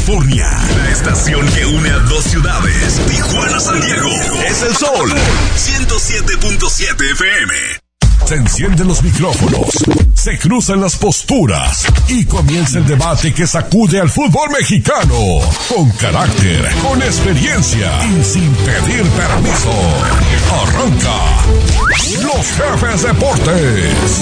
California. La estación que une a dos ciudades, Tijuana, San Diego. Es el Sol 107.7 FM. Se encienden los micrófonos, se cruzan las posturas y comienza el debate que sacude al fútbol mexicano. Con carácter, con experiencia y sin pedir permiso. Arranca Los Jefes Deportes.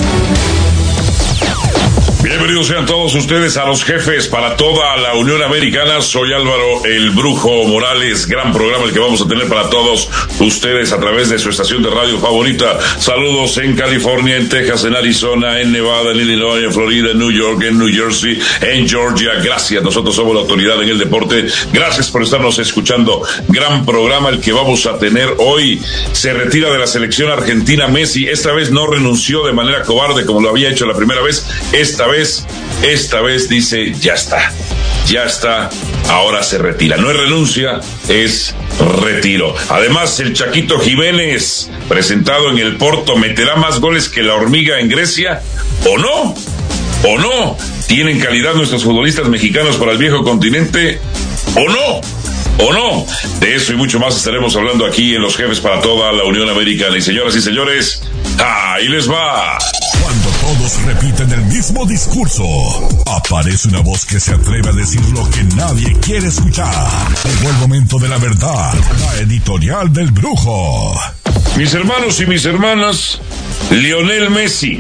Bienvenidos sean todos ustedes a Los Jefes para toda la Unión Americana. Soy Álvaro el Brujo Morales. Gran programa el que vamos a tener para todos ustedes a través de su estación de radio favorita. Saludos en California, en Texas, en Arizona, en Nevada, en Illinois, en Florida, en New York, en New Jersey, en Georgia. Gracias, nosotros somos la autoridad en el deporte. Gracias por estarnos escuchando. Gran programa el que vamos a tener hoy. Se retira de la selección argentina Messi. Esta vez no renunció de manera cobarde como lo había hecho la primera vez. Esta vez dice, ya está, ahora se retira. No es renuncia, es retiro. Además, el Chaquito Jiménez, presentado en el Porto, ¿meterá más goles que la hormiga en Grecia? ¿O no? ¿Tienen calidad nuestros futbolistas mexicanos para el viejo continente? ¿O no? De eso y mucho más estaremos hablando aquí en Los Jefes para toda la Unión Americana. Y señoras y señores, ahí les va. Cuando todos repiten el mismo discurso, aparece una voz que se atreve a decir lo que nadie quiere escuchar. Llegó el momento de la verdad, la editorial del Brujo. Mis hermanos y mis hermanas, Lionel Messi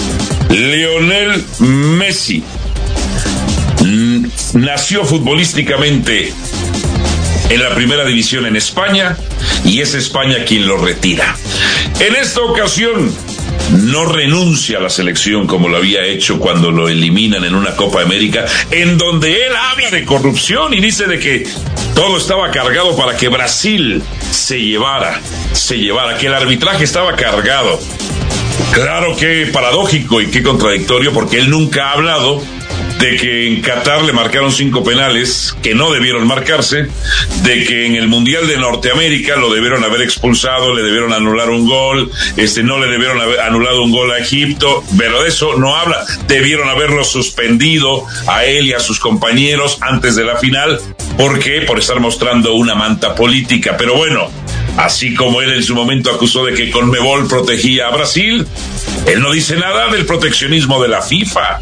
nació futbolísticamente en la primera división en España y es España quien lo retira. En esta ocasión no renuncia a la selección como lo había hecho cuando lo eliminan en una Copa América, en donde él habla de corrupción y dice de que todo estaba cargado para que Brasil se llevara, que el arbitraje estaba cargado. Claro que paradójico y qué contradictorio, porque él nunca ha hablado de que en Qatar le marcaron 5 penales que no debieron marcarse, de que en el Mundial de Norteamérica lo debieron haber expulsado, le debieron anular un gol, no le debieron haber anulado un gol a Egipto, pero de eso no habla. Debieron haberlo suspendido a él y a sus compañeros antes de la final. ¿Por qué? Por estar mostrando una manta política. Pero bueno, así como él en su momento acusó de que Conmebol protegía a Brasil, él no dice nada del proteccionismo de la FIFA,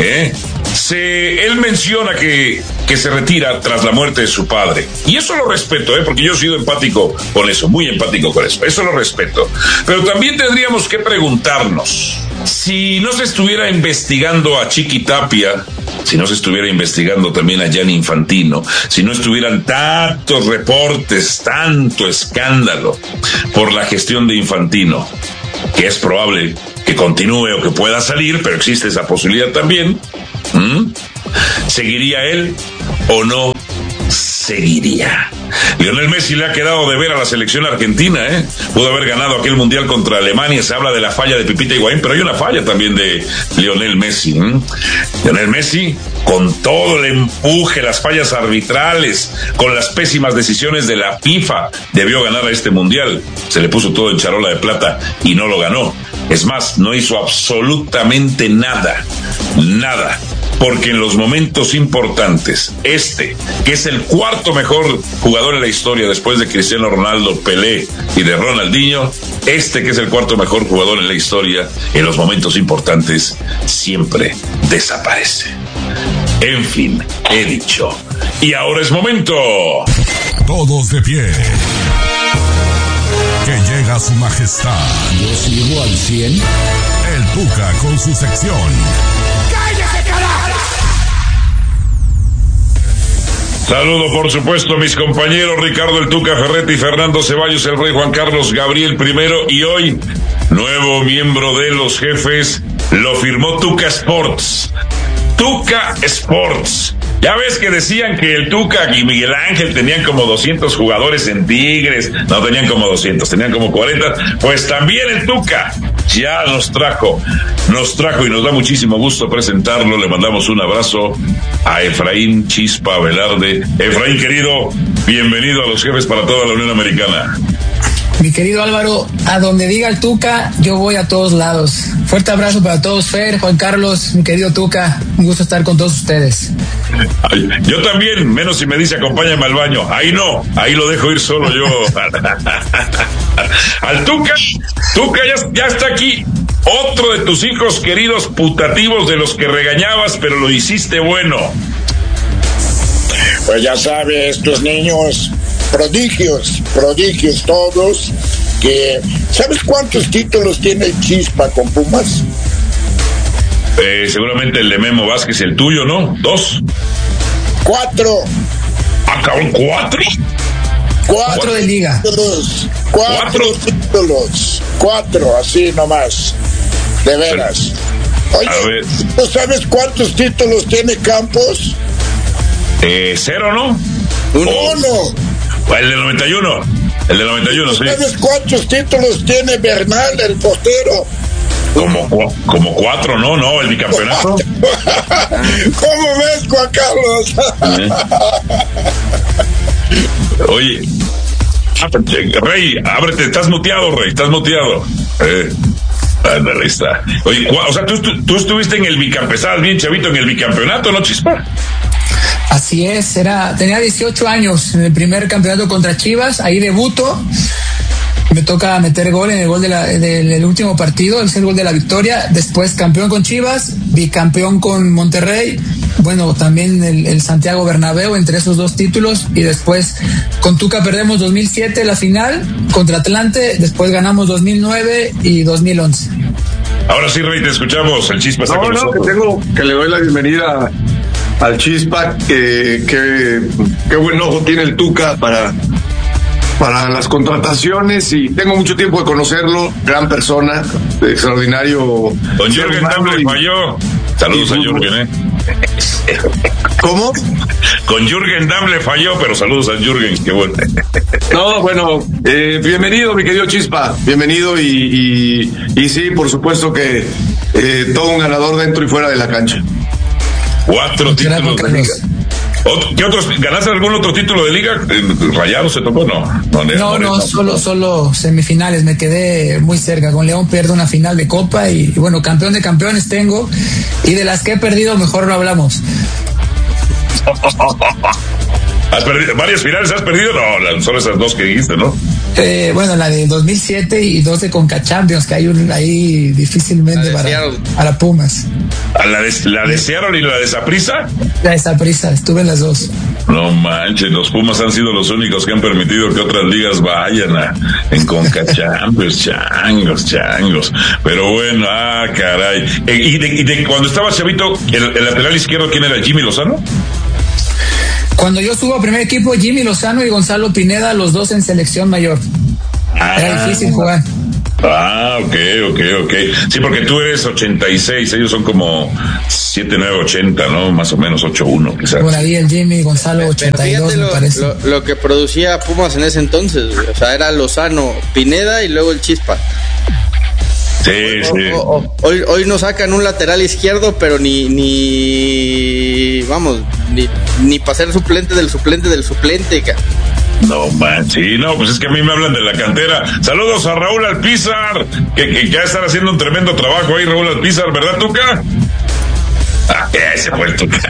Él menciona que se retira tras la muerte de su padre. Y eso lo respeto, porque yo he sido empático con eso, muy empático con eso. Eso lo respeto. Pero también tendríamos que preguntarnos, si no se estuviera investigando a Chiqui Tapia, si no se estuviera investigando también a Gianni Infantino, si no estuvieran tantos reportes, tanto escándalo por la gestión de Infantino, que es probable que continúe o que pueda salir, pero existe esa posibilidad también, ¿seguiría él o no seguiría? Lionel Messi le ha quedado de ver a la selección argentina, Pudo haber ganado aquel mundial contra Alemania. Se habla de la falla de Pipita Higuaín, pero hay una falla también de Lionel Messi. Lionel Messi, con todo el empuje, las fallas arbitrales, con las pésimas decisiones de la FIFA, debió ganar a este mundial. Se le puso todo en charola de plata y no lo ganó. Es más, no hizo absolutamente nada. Porque en los momentos importantes, que es el cuarto mejor jugador en la historia después de Cristiano Ronaldo, Pelé y de Ronaldinho, que es el cuarto mejor jugador en la historia, en los momentos importantes siempre desaparece. En fin, he dicho. Y ahora es momento. Todos de pie. Que llega su majestad. Yo sigo al 100. El Tuca con su sección. ¡Cállate, carajo! Saludo, por supuesto, a mis compañeros Ricardo el Tuca Ferretti, Fernando Ceballos, el Rey Juan Carlos Gabriel I, y hoy, nuevo miembro de Los Jefes, lo firmó Tuca Sports. Tuca Sports. Ya ves que decían que el Tuca y Miguel Ángel tenían como 200 jugadores en Tigres. No tenían como 200, tenían como 40. Pues también el Tuca ya nos trajo y nos da muchísimo gusto presentarlo. Le mandamos un abrazo a Efraín Chispa Velarde. Efraín, querido, bienvenido a Los Jefes para toda la Unión Americana. Mi querido Álvaro, a donde diga el Tuca, yo voy a todos lados. Fuerte abrazo para todos, Fer, Juan Carlos, mi querido Tuca, un gusto estar con todos ustedes. Ay, yo también, menos si me dice acompáñame al baño. Ahí no, ahí lo dejo ir solo yo. Al Tuca ya está aquí. Otro de tus hijos queridos putativos de los que regañabas, pero lo hiciste bueno. Pues ya sabes, estos niños, prodigios todos, que... ¿Sabes cuántos títulos tiene el Chispa con Pumas? Seguramente el de Memo Vázquez, el tuyo, ¿no? 2. 4. ¿Acaban 4? 4 de liga. 4 títulos. 4, así nomás. De veras. Oye, ¿tú sabes cuántos títulos tiene Campos? 0, ¿no? 1. El del 91. El del 91, sí. ¿Sabes cuántos títulos tiene Bernal, el portero? Como 4, ¿no? No, el bicampeonato. ¿Cómo ves, Juan Carlos? Oye, Rey, ábrete, estás muteado, Rey, estás muteado. Ándale, está. Oye, o sea, tú estuviste en el bicampeonato, bien chavito, en el bicampeonato, ¿no, Chispa? Así es, tenía 18 años en el primer campeonato contra Chivas, ahí debuto. Me toca meter gol en el gol del último partido, el gol de la victoria. Después campeón con Chivas, bicampeón con Monterrey. Bueno, también el Santiago Bernabéu, entre esos 2 títulos. Y después con Tuca perdemos 2007 la final contra Atlante. Después ganamos 2009 y 2011. Ahora sí, Rey, te escuchamos. El Chispa está con nosotros. Que le doy la bienvenida al Chispa. Qué buen ojo tiene el Tuca para las contrataciones, y tengo mucho tiempo de conocerlo, gran persona, extraordinario. Don Jürgen Damm le falló. Saludos a Jürgen, ¿Cómo? Con Jürgen Damm le falló, pero saludos a Jürgen, qué bueno. No, bueno, bienvenido, mi querido Chispa, bienvenido, y sí, por supuesto que todo un ganador dentro y fuera de la cancha. 4 títulos de liga. ¿Qué otros? ¿Ganaste algún otro título de liga? ¿Rayados se tocó? No, solo semifinales. Me quedé muy cerca. Con León pierdo una final de Copa y bueno, campeón de campeones tengo. Y de las que he perdido, mejor no hablamos. ¿Has perdido? ¿Varias finales has perdido? No, solo esas 2 que dijiste, ¿no? Bueno, la de 2007 y 2 de Conca Champions, que hay ahí difícilmente para Pumas. ¿La de Seattle y la de Saprissa? La de Saprissa, estuve en las 2. No manches, los Pumas han sido los únicos que han permitido que otras ligas vayan en Conca Champions, changos. Pero bueno, caray. ¿Y de cuando estaba chavito, el lateral izquierdo, quién era? ¿Jimmy Lozano? Cuando yo subo a primer equipo, Jimmy Lozano y Gonzalo Pineda, los 2 en selección mayor. Era difícil jugar. Ok. Sí, porque tú eres 86, ellos son como 79, 80, ¿no? Más o menos 81, quizás. Por ahí el Jimmy, Gonzalo 82, me parece. Lo que producía Pumas en ese entonces, o sea, era Lozano, Pineda y luego el Chispa. Sí. Hoy nos sacan un lateral izquierdo, pero ni para ser suplente del suplente. No manches, no, pues es que a mí me hablan de la cantera. Saludos a Raúl Alpizar, que ya están haciendo un tremendo trabajo ahí, Raúl Alpizar, ¿verdad, Tuca? Ese fue el Tuca.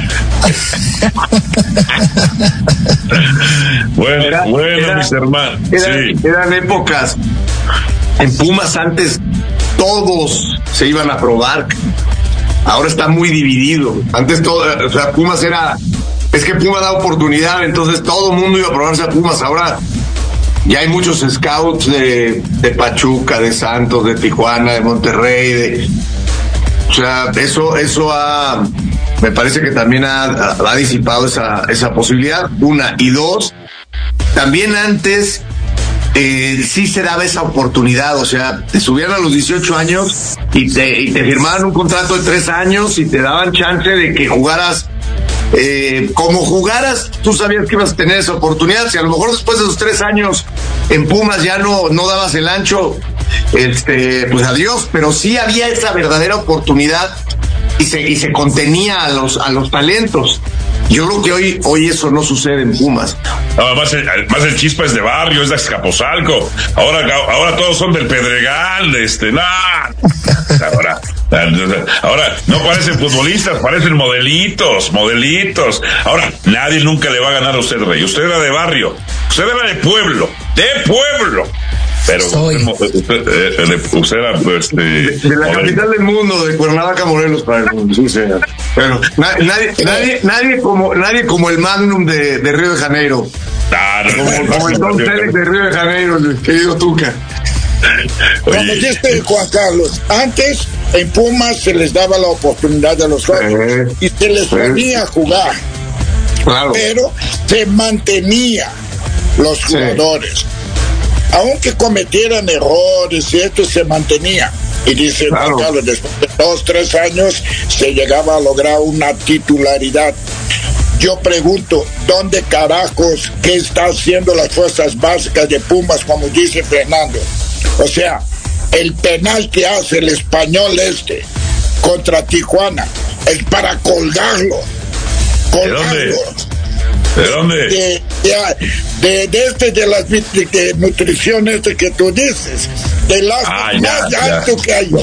bueno, mis hermanos. Eran épocas. En Pumas antes todos se iban a probar. Ahora está muy dividido. Antes todo, o sea, Pumas es que Pumas da oportunidad, entonces todo el mundo iba a probarse a Pumas. Ahora ya hay muchos scouts de Pachuca, de Santos, de Tijuana, de Monterrey, o sea, eso me parece que también ha disipado esa posibilidad, 1, y 2, también antes sí se daba esa oportunidad, o sea, te subían a los 18 años y te firmaban un contrato de 3 años y te daban chance de que jugaras. Como jugaras, tú sabías que ibas a tener esa oportunidad. Si a lo mejor después de esos 3 años en Pumas ya no dabas el ancho, pues adiós, pero sí había esa verdadera oportunidad y se contenía a los talentos. Yo creo que hoy eso no sucede en Pumas. Más el Chispa es de barrio, es de Azcapotzalco. Ahora todos son del Pedregal, Ahora Ahora, no parecen futbolistas, parecen modelitos. Ahora, nadie nunca le va a ganar a usted, Rey. Usted era de barrio, usted era de pueblo. Pero usted era de la capital del mundo, de Cuernavaca, Morelos, para el mundo. Pero nadie como el Magnum de Río de Janeiro. Como el Don Félix de Río de Janeiro, querido Tuca. Como dice Juan Carlos, antes en Pumas se les daba la oportunidad a los jóvenes y se les ponía a jugar, pero se mantenía los jugadores, aunque cometieran errores y esto se mantenía. Y dice Juan Carlos, después de 2-3 años se llegaba a lograr una titularidad. Yo pregunto, ¿dónde carajos qué está haciendo las fuerzas básicas de Pumas, como dice Fernando? O sea, el penal que hace el Español contra Tijuana es para colgarlo. ¿De dónde? De las de nutrición que tú dices, de las más alto que hay.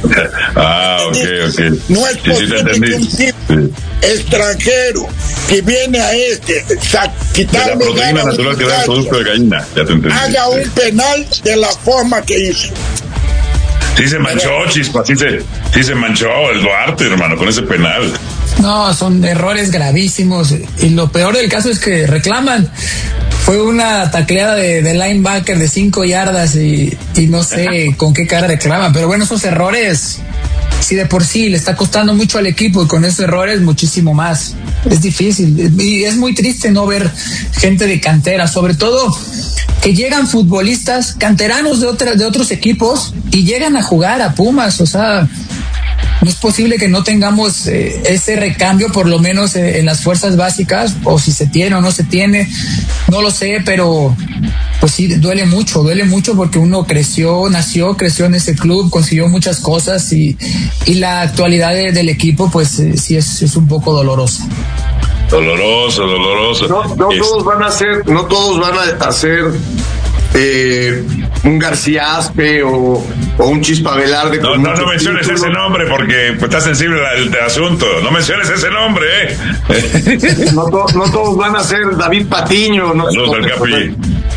Ok. No es posible que un tipo extranjero que viene a quitarle la proteína natural que da el producto de gallina, ya te entendí. Haga un penal de la forma que hizo. Sí se manchó, Chispa, sí se manchó el Duarte, hermano, con ese penal. No, son errores gravísimos y lo peor del caso es que reclaman. Fue una tacleada de linebacker de 5 yardas y no sé con qué cara reclama, pero bueno, esos errores, si de por sí le está costando mucho al equipo y con esos errores muchísimo más. Es difícil y es muy triste no ver gente de cantera, sobre todo que llegan futbolistas canteranos de otros equipos y llegan a jugar a Pumas, o sea, no es posible que no tengamos ese recambio, por lo menos en las fuerzas básicas, o si se tiene o no se tiene, no lo sé, pero pues sí, duele mucho porque uno creció en ese club, consiguió muchas cosas y la actualidad del equipo pues sí es un poco dolorosa. Doloroso. No todos van a ser un García Aspe o un Chispa Velarde. No menciones ese nombre porque está sensible el asunto. No menciones ese nombre, No todos van a ser David Patiño. Saludos al Capi.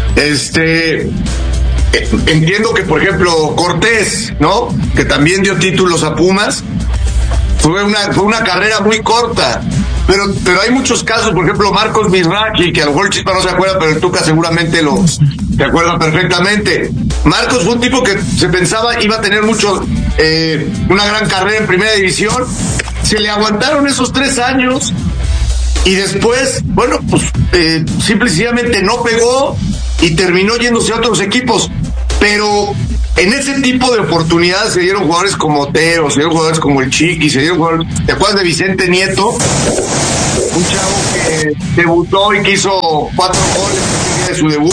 Entiendo que, por ejemplo, Cortés, ¿no? Que también dio títulos a Pumas. Fue una carrera muy corta. Pero hay muchos casos, por ejemplo, Marcos Mizrachi, que a lo mejor el Chispa no se acuerda, pero el Tuca seguramente se acuerda perfectamente. Marcos fue un tipo que se pensaba iba a tener una gran carrera en primera división. Se le aguantaron esos 3 años y después, bueno, pues simple y sencillamente no pegó y terminó yéndose a otros equipos. Pero en ese tipo de oportunidades se dieron jugadores como Teo, se dieron jugadores como el Chiqui, se dieron jugadores. ¿Te acuerdas de Vicente Nieto? Un chavo que debutó y que hizo 4 goles de su debut.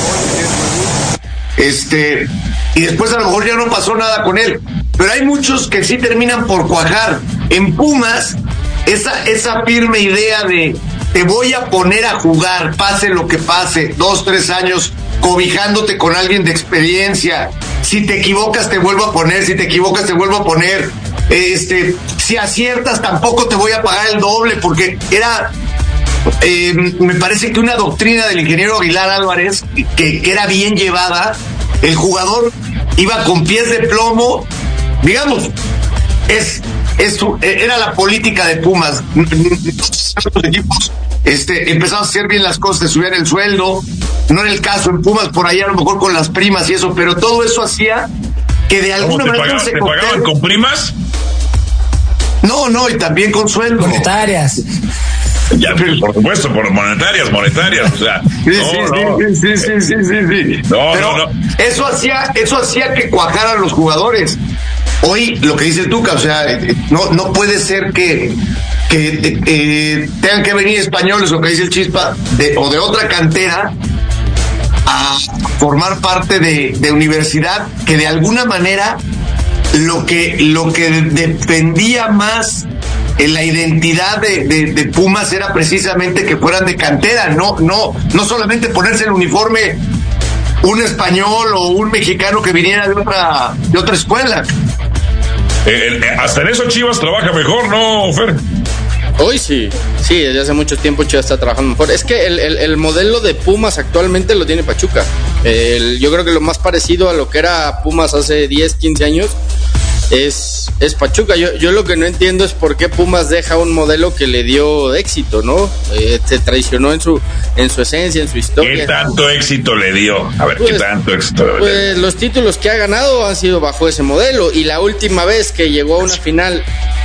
Y después a lo mejor ya no pasó nada con él. Pero hay muchos que sí terminan por cuajar. En Pumas, esa firme idea de te voy a poner a jugar, pase lo que pase, 2-3 años cobijándote con alguien de experiencia. Si te equivocas te vuelvo a poner, si aciertas tampoco te voy a pagar el doble, porque era me parece que una doctrina del ingeniero Aguilar Álvarez que era bien llevada. El jugador iba con pies de plomo, digamos, era la política de Pumas. Los equipos empezaban a hacer bien las cosas, te subían el sueldo. No era el caso en Pumas, por ahí a lo mejor con las primas y eso, pero todo eso hacía que de alguna manera ¿Te pagaban con primas? No, y también con sueldo. Monetarias. Ya, por supuesto, por monetarias, o sea. Sí. No. Eso hacía que cuajaran los jugadores. Hoy, lo que dice el Tuca, o sea, no puede ser que tengan que venir españoles, o que dice el Chispa, o de otra cantera, a formar parte de universidad, que de alguna manera lo que dependía más en la identidad de Pumas era precisamente que fueran de cantera, no solamente ponerse el uniforme un español o un mexicano que viniera de otra escuela. Hasta en eso Chivas trabaja mejor, ¿no, Fer? Hoy sí, desde hace mucho tiempo Chivas está trabajando mejor. Es que el modelo de Pumas actualmente lo tiene Pachuca. Yo creo que lo más parecido a lo que era Pumas hace 10, 15 años es Pachuca. Yo lo que no entiendo es por qué Pumas deja un modelo que le dio éxito, ¿no? Se traicionó en su esencia, en su historia. ¿Qué tanto éxito le dio? A ver, ¿qué tanto éxito le dio? Pues los títulos que ha ganado han sido bajo ese modelo, y la última vez que llegó a una final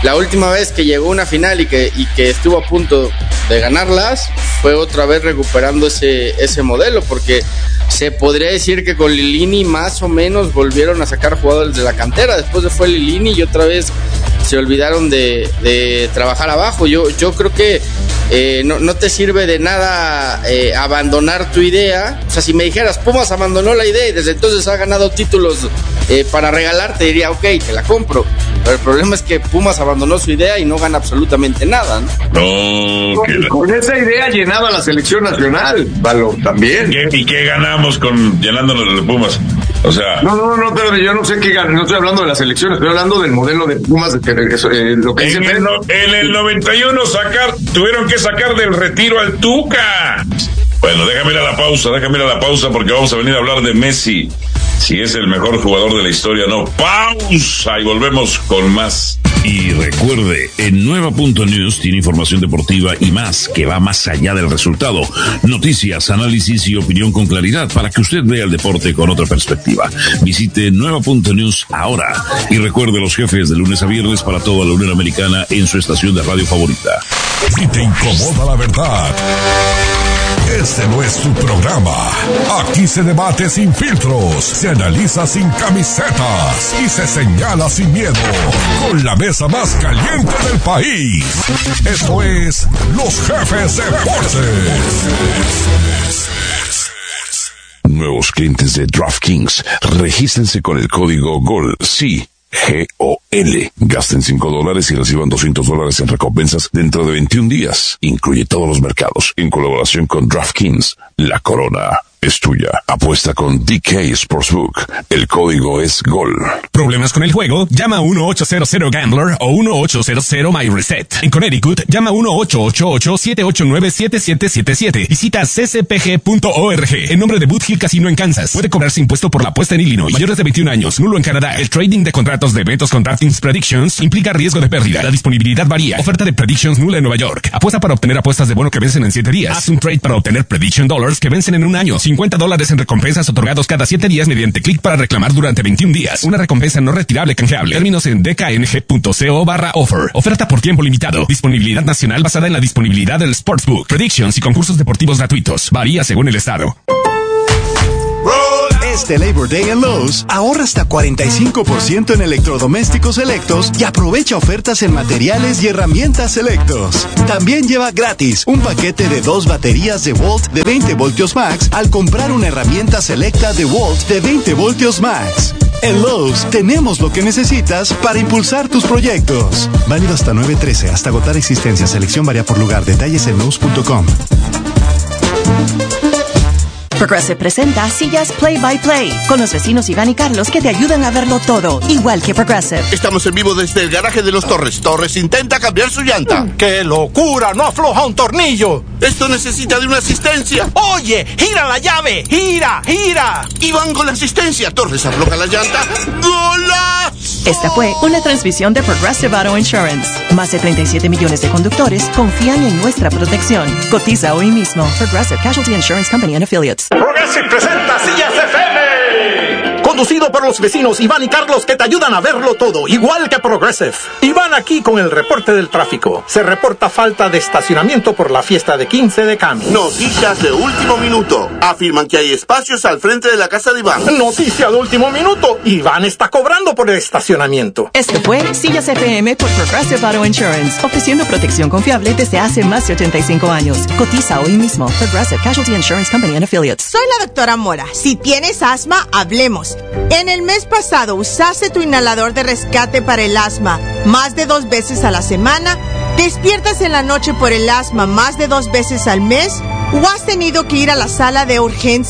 y que estuvo a punto de ganarlas, fue otra vez recuperando ese modelo, porque se podría decir que con Lilini más o menos volvieron a sacar jugadores de la cantera. Después se fue Lilini y otra vez se olvidaron de trabajar abajo. Yo creo que no te sirve de nada abandonar tu idea. O sea, si me dijeras Pumas abandonó la idea y desde entonces ha ganado títulos para regalar, te diría, ok, te la compro. Pero el problema es que Pumas abandonó su idea y no gana absolutamente nada, ¿no? Con esa idea llenaba la selección nacional, Valo, también. ¿Y qué ganamos llenándonos de Pumas? O sea... No, pero yo no sé qué ganan. No estoy hablando de la selección, estoy hablando del modelo de Pumas. Lo que dice en el 91 tuvieron que sacar del retiro al Tuca. Bueno, déjame ir a la pausa porque vamos a venir a hablar de Messi. Si es el mejor jugador de la historia, no. Pausa y volvemos con más. Y recuerde, en Nueva.News tiene información deportiva y más que va más allá del resultado. Noticias, análisis y opinión con claridad para que usted vea el deporte con otra perspectiva. Visite Nueva.News ahora y recuerde los jefes de lunes a viernes para toda la Unión Americana en su estación de radio favorita. Si te incomoda la verdad, este no es tu programa. Aquí se debate sin filtros, se analiza sin camisetas y se señala sin miedo. Con la mesa más caliente del país. Esto es Los Jefes Deportes. Nuevos clientes de DraftKings, regístrense con el código GOL. Sí. GOL. Gasten $5 y reciban $200 en recompensas dentro de 21 días. Incluye todos los mercados en colaboración con DraftKings. La corona es tuya. Apuesta con DK Sportsbook. El código es GOL. ¿Problemas con el juego? Llama a 1-800-GAMBLER o 1-800-MyReset. En Connecticut, llama a 1-888-789-7777. Visita ccpg.org. En nombre de Boot Hill Casino en Kansas. Puede cobrarse impuesto por la apuesta en Illinois. Mayores de 21 años. Nulo en Canadá. El trading de contratos de eventos con DraftKings Predictions implica riesgo de pérdida. La disponibilidad varía. Oferta de Predictions nula en Nueva York. Apuesta para obtener apuestas de bono que vencen en 7 días. Haz un trade para obtener Prediction Dollars que vencen en un año. $50 en recompensas otorgados cada 7 días mediante clic para reclamar durante 21 días. Una recompensa no retirable canjeable. Términos en dkng.co/offer. Oferta por tiempo limitado. Disponibilidad nacional basada en la disponibilidad del Sportsbook. Predictions y concursos deportivos gratuitos. Varía según el estado. Este Labor Day en Lowe's, ahorra hasta 45% en electrodomésticos selectos y aprovecha ofertas en materiales y herramientas selectos. También lleva gratis un paquete de 2 baterías de Volt de 20 voltios max al comprar una herramienta selecta de Volt de 20 voltios max. En Lowe's tenemos lo que necesitas para impulsar tus proyectos. Válido hasta 9/13, hasta agotar existencia. Selección varía por lugar. Detalles en Lowe's.com. Progressive presenta Sillas Play by Play, con los vecinos Iván y Carlos que te ayudan a verlo todo, igual que Progressive. Estamos en vivo desde el garaje de los Torres. Torres intenta cambiar su llanta. ¡Qué locura! ¡No afloja un tornillo! Esto necesita de una asistencia. ¡Oye! ¡Gira la llave! ¡Gira! ¡Gira! Iván con la asistencia. Torres afloja la llanta. ¡Golazo! Esta fue una transmisión de Progressive Auto Insurance. Más de 37 millones de conductores confían en nuestra protección. Cotiza hoy mismo. Progressive Casualty Insurance Company and Affiliates. Progressive presenta Sillas FM. Conducido por los vecinos Iván y Carlos que te ayudan a verlo todo, igual que Progressive. Iván aquí con el reporte del tráfico. Se reporta falta de estacionamiento por la fiesta de 15 de Cami. Noticias de último minuto. Afirman que hay espacios al frente de la casa de Iván. Noticia de último minuto. Iván está cobrando por el estacionamiento. Este fue Sillas FM por Progressive Auto Insurance, ofreciendo protección confiable desde hace más de 85 años. Cotiza hoy mismo. Progressive Casualty Insurance Company and Affiliates. Soy la doctora Mora. Si tienes asma, hablemos. En el mes pasado, ¿usaste tu inhalador de rescate para el asma más de 2 veces a la semana? ¿Despiertas en la noche por el asma más de 2 veces al mes? ¿O has tenido que ir a la sala de urgencias?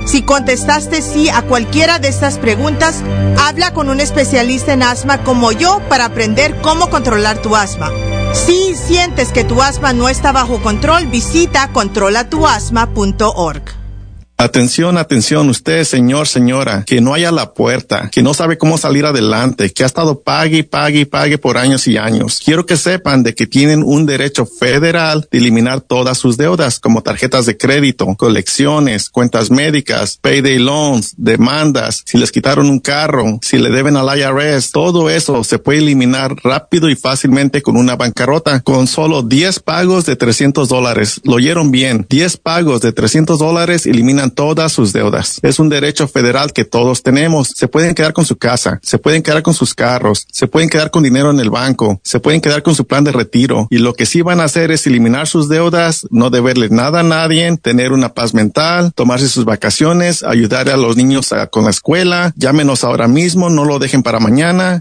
Si contestaste sí a cualquiera de estas preguntas, habla con un especialista en asma como yo para aprender cómo controlar tu asma. Si sientes que tu asma no está bajo control, visita controlatuasma.org. Atención, atención, usted, señor, señora, que no haya la puerta, que no sabe cómo salir adelante, que ha estado pague por años y años. Quiero que sepan de que tienen un derecho federal de eliminar todas sus deudas, como tarjetas de crédito, colecciones, cuentas médicas, payday loans, demandas, si les quitaron un carro, si le deben al IRS, todo eso se puede eliminar rápido y fácilmente con una bancarrota, con solo 10 pagos de $300. Lo oyeron bien, 10 pagos de $300 eliminan todas sus deudas. Es un derecho federal que todos tenemos. Se pueden quedar con su casa, se pueden quedar con sus carros, se pueden quedar con dinero en el banco, se pueden quedar con su plan de retiro. Y lo que sí van a hacer es eliminar sus deudas, no deberle nada a nadie, tener una paz mental, tomarse sus vacaciones, ayudar a los niños con la escuela. Llámenos ahora mismo, no lo dejen para mañana.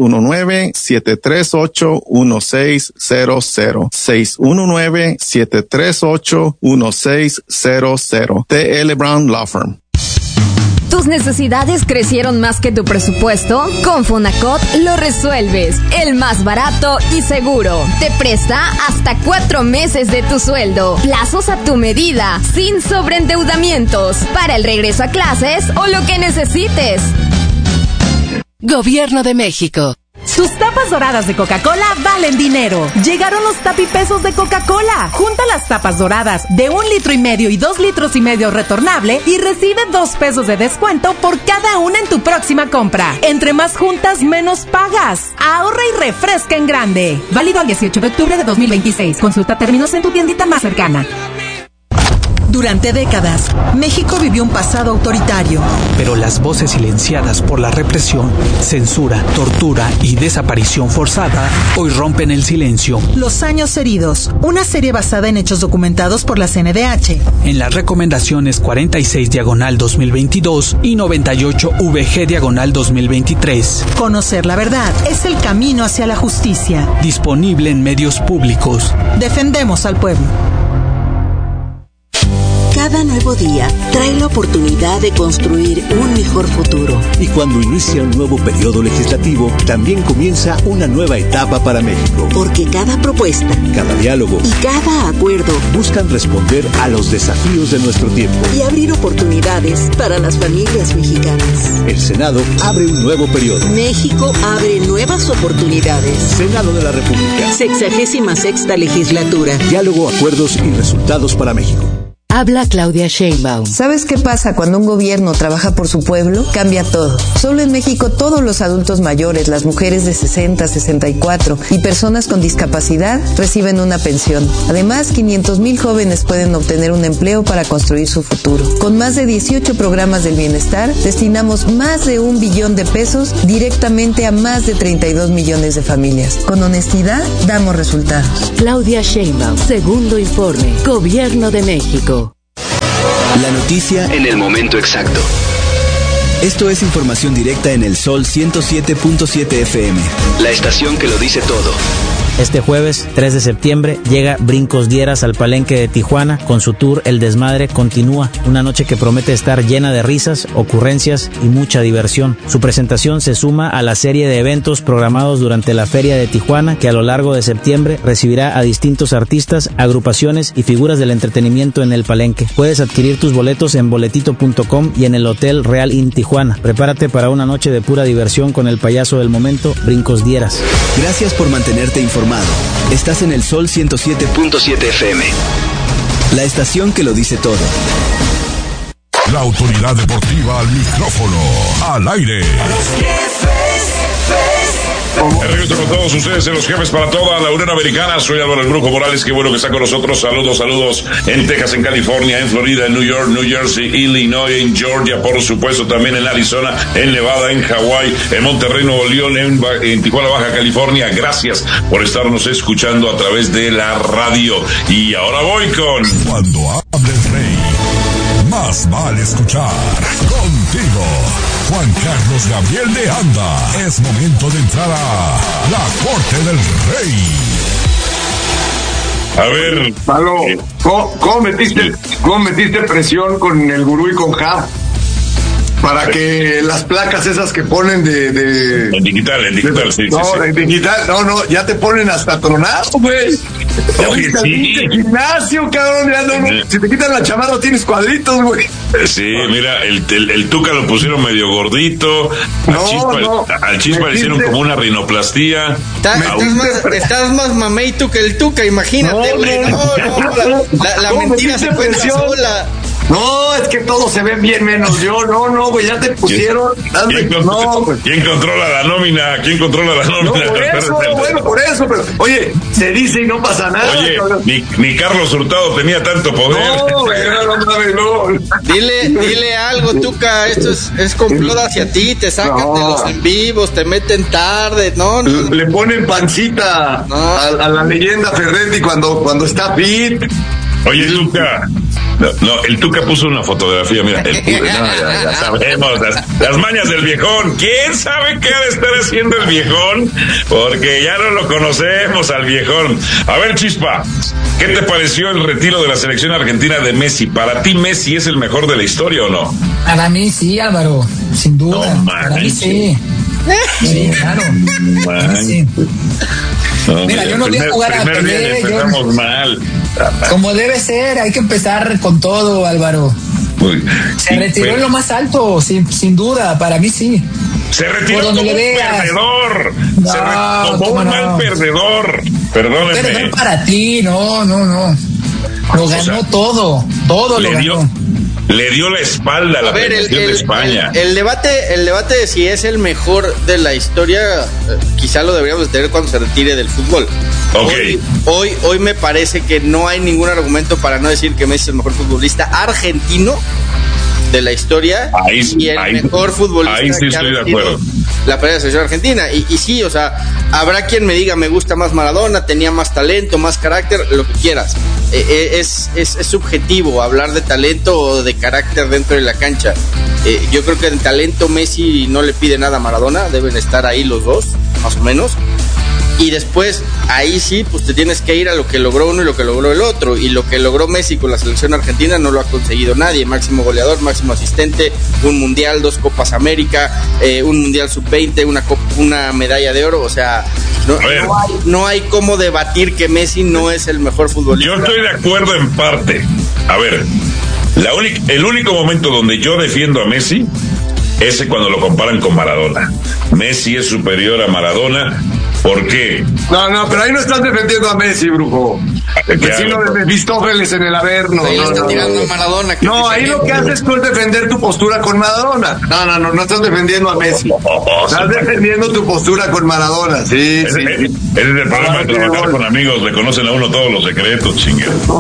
619-738-1600. 619-738-1600. TL Brown Law Firm. ¿Tus necesidades crecieron más que tu presupuesto? Con Fonacot lo resuelves. El más barato y seguro. Te presta hasta 4 meses de tu sueldo. Plazos a tu medida, sin sobreendeudamientos. Para el regreso a clases o lo que necesites. Gobierno de México. Tus tapas doradas de Coca-Cola valen dinero. Llegaron los tapipesos de Coca-Cola. Junta las tapas doradas de 1,5 litros y 2,5 litros retornable y recibe $2 de descuento por cada una en tu próxima compra. Entre más juntas, menos pagas. Ahorra y refresca en grande. Válido al 18 de octubre de 2026. Consulta términos en tu tiendita más cercana. Durante décadas, México vivió un pasado autoritario. Pero las voces silenciadas por la represión, censura, tortura y desaparición forzada hoy rompen el silencio. Los años heridos, una serie basada en hechos documentados por la CNDH. En las recomendaciones 46/2022 y 98/VG/2023. Conocer la verdad es el camino hacia la justicia. Disponible en medios públicos. Defendemos al pueblo. Cada nuevo día trae la oportunidad de construir un mejor futuro. Y cuando inicia un nuevo periodo legislativo, también comienza una nueva etapa para México. Porque cada propuesta, cada diálogo y cada acuerdo buscan responder a los desafíos de nuestro tiempo y abrir oportunidades para las familias mexicanas. El Senado abre un nuevo periodo. México abre nuevas oportunidades. Senado de la República. 66ª legislatura. Diálogo, acuerdos y resultados para México. Habla Claudia Sheinbaum. ¿Sabes qué pasa cuando un gobierno trabaja por su pueblo? Cambia todo. Solo en México todos los adultos mayores, las mujeres de 60, 64 y personas con discapacidad reciben una pensión. Además, 500,000 jóvenes pueden obtener un empleo para construir su futuro. Con más de 18 programas del bienestar, destinamos más de $1 billón directamente a más de 32 millones de familias. Con honestidad, damos resultados. Claudia Sheinbaum, segundo informe. Gobierno de México. La noticia en el momento exacto. Esto es información directa en el Sol 107.7 FM. La estación que lo dice todo. Este jueves, 3 de septiembre, llega Brincos Dieras al Palenque de Tijuana con su tour El Desmadre Continúa, una noche que promete estar llena de risas, ocurrencias y mucha diversión. Su presentación se suma a la serie de eventos programados durante la Feria de Tijuana, que a lo largo de septiembre recibirá a distintos artistas, agrupaciones y figuras del entretenimiento en el Palenque. Puedes adquirir tus boletos en boletito.com y en el Hotel Real Inn Tijuana. Prepárate para una noche de pura diversión con el payaso del momento, Brincos Dieras. Gracias por mantenerte informado. Estás en el Sol 107.7 FM. La estación que lo dice todo. La autoridad deportiva al micrófono, al aire. El regreso con todos ustedes en los jefes para toda la Unión Americana. Soy Álvaro El Brujo Morales, qué bueno que está con nosotros. Saludos en Texas, en California, en Florida, en New York, New Jersey, Illinois, en Georgia, por supuesto, también en Arizona, en Nevada, en Hawái, en Monterrey, Nuevo León, en Tijuana, Baja California. Gracias por estarnos escuchando a través de la radio. Y ahora voy con... Cuando hable el rey, más vale escuchar contigo. Juan Carlos Gabriel de Anda. Es momento de entrar a la Corte del Rey. A ver. Palo, ¿cómo metiste presión con el Gurú y con Jab? Para que las placas esas que ponen de... En digital, sí. En digital, ya te ponen hasta tronado, güey. Oye, sí. Gimnasio, cabrón, ya no, si te quitan la chamarra tienes cuadritos, güey. Sí, mira, el Tuca lo pusieron medio gordito, al Chispa le hicieron como una rinoplastía. Estás más mameito que el Tuca, imagínate, güey. La mentira se cuenta sola. No, es que todos se ven bien menos yo. No, güey, ya te pusieron. ¿Quién controla la nómina? No, por eso, pero oye, se dice y no pasa nada. Oye, ni Carlos Hurtado tenía tanto poder. No. Dile algo, Tuca, esto es complot hacia ti, te sacan de los en vivos, te meten tarde, no. Le ponen pancita a la leyenda Ferretti cuando está fit. Oye, Tuca. No, el Tuca puso una fotografía, mira, ya sabemos, las mañas del viejón. ¿Quién sabe qué ha de estar haciendo el viejón? Porque ya no lo conocemos al viejón. A ver, Chispa, ¿qué te pareció el retiro de la selección argentina de Messi? ¿Para ti Messi es el mejor de la historia o no? Para mí sí, Álvaro, sin duda. No, para mí sí. Sí, claro. Sí. No, mira, yo no voy a jugar a Pelé. Empezamos mal. Como debe ser, hay que empezar con todo, Álvaro. Se retiró en lo más alto, sin duda, para mí sí. Se retiró como un perdedor. Como un mal perdedor. Perdóneme. Perdedor para ti, no. Lo ganó todo lo ganó. Le dio la espalda a la selección de España. El debate de si es el mejor de la historia, quizá lo deberíamos tener cuando se retire del fútbol. Okay. Hoy me parece que no hay ningún argumento para no decir que Messi es el mejor futbolista argentino de la historia y el mejor futbolista. Ahí sí estoy de acuerdo. La primera selección argentina. Y sí, o sea, habrá quien me diga, me gusta más Maradona, tenía más talento, más carácter, lo que quieras. Es subjetivo hablar de talento o de carácter dentro de la cancha. Yo creo que en talento Messi no le pide nada a Maradona, deben estar ahí los dos, más o menos. Y después, ahí sí, pues te tienes que ir a lo que logró uno y lo que logró el otro. Y lo que logró Messi con la selección argentina no lo ha conseguido nadie. Máximo goleador, máximo asistente, un mundial, 2 Copas América, un mundial sub-20, una medalla de oro. O sea, no hay cómo debatir que Messi no es el mejor futbolista. Yo estoy de acuerdo en parte. A ver, el único momento donde yo defiendo a Messi es cuando lo comparan con Maradona. Messi es superior a Maradona. ¿Por qué? No, pero ahí no estás defendiendo a Messi, brujo. El vecino de Mefistófeles en el Averno. Está tirando a Maradona. No, ahí lo que haces tú es defender tu postura con Maradona. No estás defendiendo a Messi. Estás defendiendo tu postura con Maradona, sí. Ese es el problema de trabajar con amigos, le conocen a uno todos los secretos, chingado.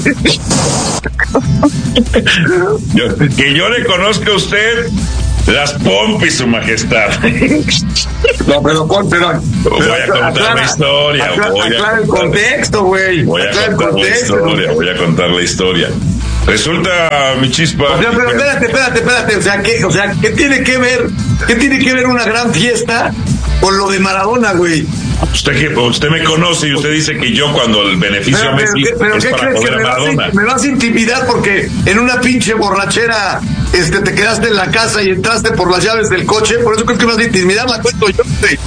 Que yo le conozca a usted las pompis, su majestad. No, pero voy a contar la historia. Aclara el contexto, güey. Voy a contar la historia. Resulta, mi Chispa. O sea, pero espérate. O sea, ¿qué tiene que ver una gran fiesta con lo de Maradona, güey? Usted me conoce y usted dice que yo cuando el beneficio a Messi es para joder a Maradona. Me vas a intimidar porque en una pinche borrachera te quedaste en la casa y entraste por las llaves del coche, por eso creo que me vas a intimidar, la cuento yo.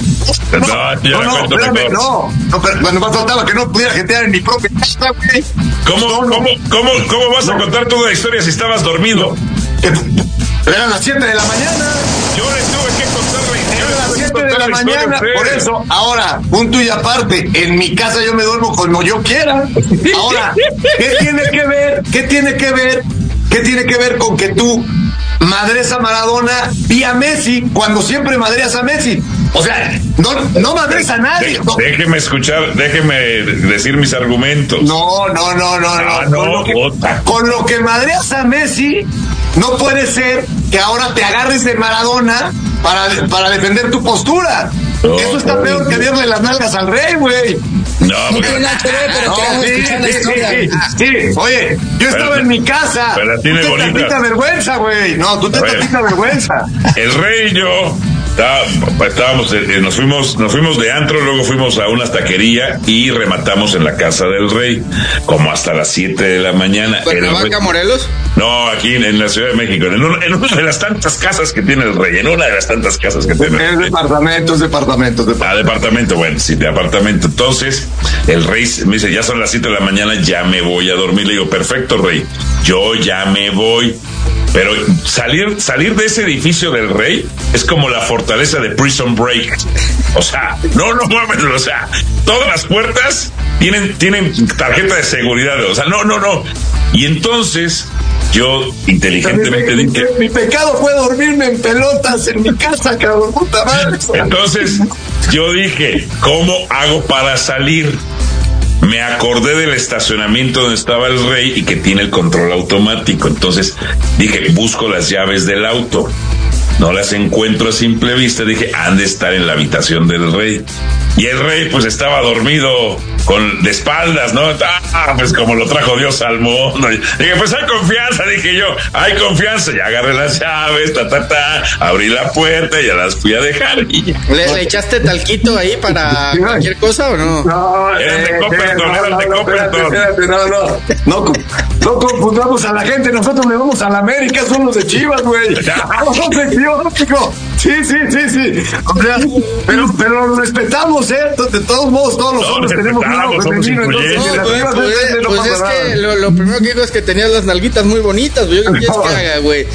No, pero cuando me faltaba que no pudiera jetear en mi propia casa, güey. ¿Cómo vas a contar toda la historia si estabas dormido? Eran las 7 de la mañana. Yo le tuve que contar la historia. Eran las 7 de la mañana. Por eso, ahora, punto y aparte, en mi casa yo me duermo como yo quiera. Ahora, ¿qué tiene que ver con que tú madres a Maradona y a Messi cuando siempre madreas a Messi? O sea, no madres a nadie. Déjeme decir mis argumentos. No. Con lo que madreas a Messi, no puede ser que ahora te agarres de Maradona para defender tu postura. Eso está peor que darle las nalgas al rey, güey. No tiene nada que ver, pero sí. Oye, yo estaba en mi casa. Pero tiene tú te tantita vergüenza, güey. No, tú te tantita vergüenza. El rey y yo estábamos, nos fuimos de antro, luego fuimos a una taquería y rematamos en la Casa del Rey, como hasta las 7 de la mañana. ¿Cuernavaca, Morelos? No, aquí en la Ciudad de México, en una de las tantas casas que tiene el Rey, Es departamento. Departamento, bueno, sí, de apartamento. Entonces, el Rey me dice, ya son las 7 de la mañana, ya me voy a dormir. Le digo, perfecto, Rey, yo ya me voy. Pero salir de ese edificio del Rey es como la fortaleza de Prison Break. O sea, no mames, o sea, todas las puertas tienen tarjeta de seguridad. O sea, no. Y entonces, yo inteligentemente dije, mi pecado fue dormirme en pelotas en mi casa, cabrón, puta madre. Entonces, yo dije, ¿cómo hago para salir? Me acordé del estacionamiento donde estaba el Rey y que tiene el control automático. Entonces dije, busco las llaves del auto. No las encuentro a simple vista. Dije, han de estar en la habitación del Rey. Y el Rey pues estaba dormido de espaldas, ¿no? Pues como lo trajo Dios al mundo. Dije, pues hay confianza, dije yo, hay confianza. Ya agarré las llaves, abrí la puerta y ya las fui a dejar. Y ¿Le echaste talquito ahí para cualquier cosa o no? No, eran de Copperton. No confundamos a la gente, nosotros le vamos a la América, son los de Chivas, güey. Sí. O sea, pero lo respetamos, de todos modos, todos los hombres tenemos un lado femenino, entonces pues es que lo primero que digo es que tenías las nalguitas muy bonitas, güey. ¿Qué quieres que haga, güey?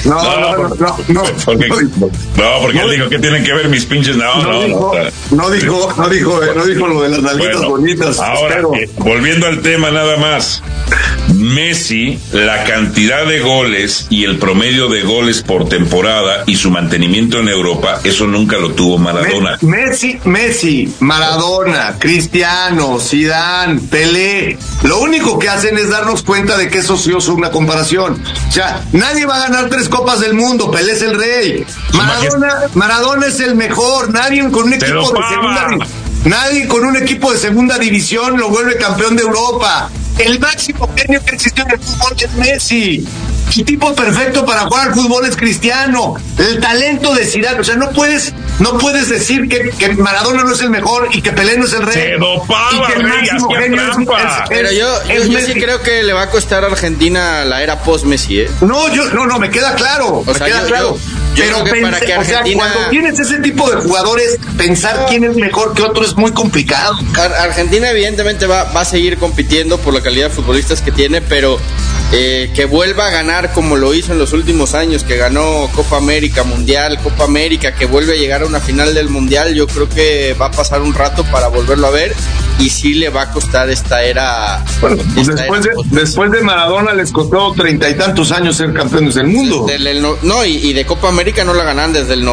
Porque él dijo que tienen que ver mis pinches. No dijo lo de las nalguitas bonitas. Ahora, volviendo al tema nada más. Messi, la cantidad de goles y el promedio de goles por temporada y su mantenimiento en Europa, eso nunca lo tuvo Maradona. Messi, Maradona, Cristiano, Zidane, Pelé, lo único que hacen es darnos cuenta de que eso sí es una comparación. O sea, nadie va a ganar 3 copas del mundo, Pelé es el rey. Maradona es el mejor, nadie con un equipo de segunda división lo vuelve campeón de Europa. El máximo genio que existió en el fútbol es Messi. El tipo perfecto para jugar al fútbol es Cristiano. El talento de Zidane, o sea, no puedes decir que Maradona no es el mejor y que Pelé no es el rey. Se dopaba, y que el máximo genio pero yo sí creo que le va a costar a Argentina la era post-Messi, ¿eh? No, me queda claro. Pero para que Argentina... cuando tienes ese tipo de jugadores, pensar quién es mejor que otro es muy complicado. Argentina evidentemente va a seguir compitiendo por la calidad de futbolistas que tiene, pero que vuelva a ganar como lo hizo en los últimos años, que ganó Copa América, Mundial, Copa América, que vuelve a llegar a una final del Mundial, yo creo que va a pasar un rato para volverlo a ver y sí le va a costar esta era. Bueno, pues después de Maradona les costó 30 y tantos años ser campeones del mundo. Y de Copa América no la ganan desde el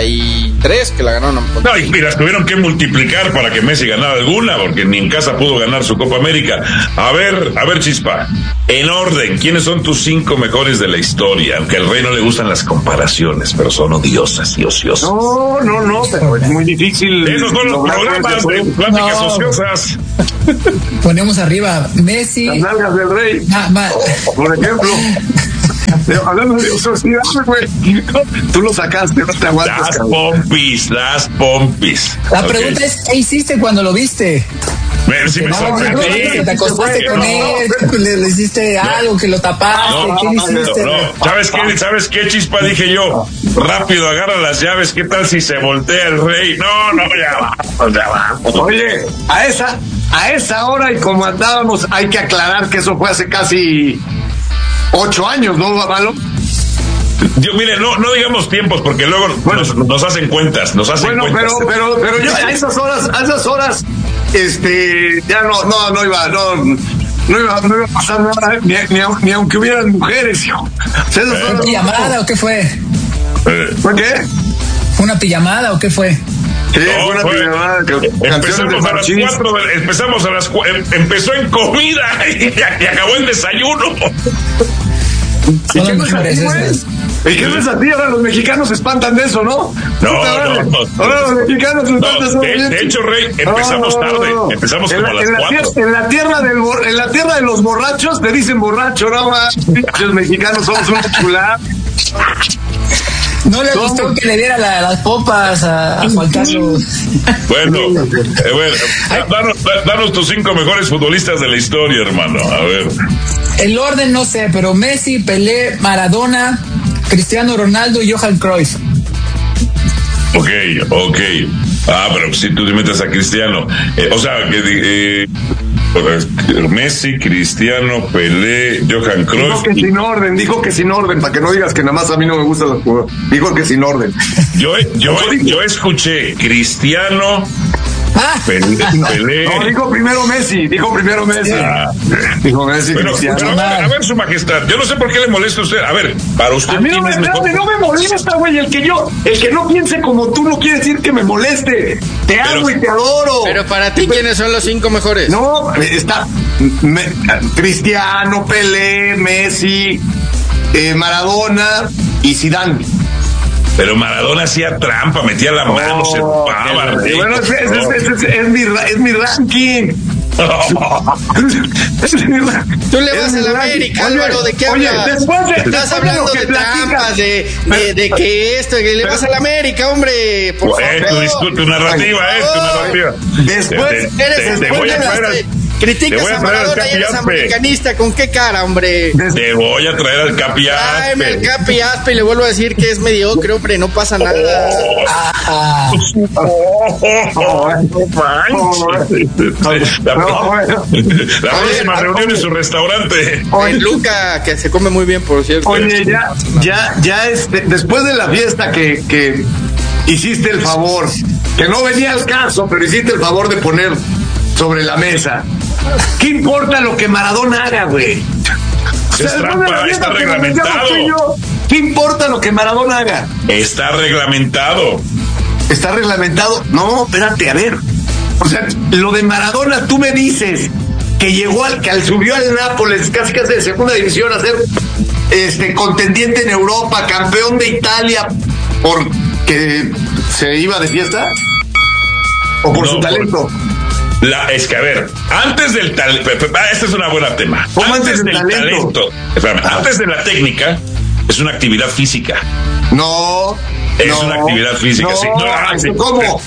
93 que la ganaron. No, y las tuvieron que multiplicar para que Messi ganara alguna, porque ni en casa pudo ganar su Copa América. A ver, Chispa, en orden, ¿quiénes son tus 5 mejores de la historia? Aunque al Rey no le gustan las comparaciones, pero son odiosas y ociosas. No, pero es muy difícil. Esos son los programas de pláticas ociosas. Ponemos arriba Messi. Las nalgas del Rey. Por ejemplo. Hablando de ociosidad, güey. Tú lo sacaste, no te aguantas. Las pompis. La pregunta es, ¿qué hiciste cuando lo viste? Si me sorprendí. ¿Te acostaste con él? ¿Le hiciste algo que lo tapaste? ¿Qué le hiciste? ¿Sabes qué, Chispa? Dije yo, rápido, agarra las llaves. ¿Qué tal si se voltea el Rey? No, ya va. Oye, a esa hora y como andábamos, hay que aclarar que eso fue hace casi 8 años, ¿no, Malo? Mire, no digamos tiempos porque luego nos hacen cuentas, cuentas. Pero yo a esas horas, ya no iba a pasar nada, ni aunque hubieran mujeres, hijo. ¿Una pijamada o qué fue? ¿Por qué? ¿Fue una pijamada o qué fue? Sí, fue una pijamada. Empezamos a las 4, empezó en comida y acabó en desayuno. ¿Y qué no es a ti? Ahora los mexicanos se espantan de eso, ¿no? No. Ahora los mexicanos se espantan de eso. De hecho, Rey, empezamos tarde. Empezamos como a las 4. En la tierra de los borrachos te dicen borracho, ¿no? Los mexicanos somos una chulada. No le gustó que le diera las popas a Juan Carlos. Bueno, danos tus 5 mejores futbolistas de la historia, hermano. A ver. El orden no sé, pero Messi, Pelé, Maradona, Cristiano Ronaldo y Johan Cruyff. Ok. Pero si tú te metes a Cristiano, Messi, Cristiano, Pelé, Johan Cruyff. Dijo que sin orden, para que no digas que nada más a mí no me gustan los jugadores. Dijo que sin orden. Yo escuché Cristiano, Pelé. No, dijo primero Messi. Dijo Messi, pero, Cristiano. Pero a ver, su majestad, yo no sé por qué le molesta a usted. A ver, para usted. A mí no me molesta, güey. El que no piense como tú no quiere decir que me moleste. Te amo y te adoro. Pero para ti, ¿quiénes son los 5 mejores? No, está Cristiano, Pelé, Messi, Maradona y Zidane. Pero Maradona hacía trampa, metía la mano, se tapaba. Bueno, es mi ranking. Tú le vas a la América, Álvaro, ¿de qué hablas? Estás hablando de trampas, de que esto, que le vas a la América, hombre. Por favor. Tu narrativa, Después criticas a Maradona y eres americanista, ¿con qué cara, hombre? Te voy a traer al Capi Aspe. Tráeme al Capi Aspe y le vuelvo a decir que es mediocre, hombre, no pasa nada. La próxima reunión en su restaurante. En Luca, que se come muy bien, por cierto. Oye, ya después de la fiesta que hiciste el favor, que no venía al caso, pero hiciste el favor de poner sobre la mesa. ¿Qué importa lo que Maradona haga, güey? Es trampa, está reglamentado. ¿Qué importa lo que Maradona haga? Está reglamentado. ¿Está reglamentado? No, espérate, a ver. O sea, lo de Maradona, tú me dices que llegó subió al Nápoles, casi de segunda división, a ser contendiente en Europa, campeón de Italia, porque se iba de fiesta, o por su talento. Es que, a ver, antes del talento, este es un buen tema. ¿Cómo antes del talento? Espérame, antes de la técnica, es una actividad física. No. Es una actividad física, sí. ¿Cómo?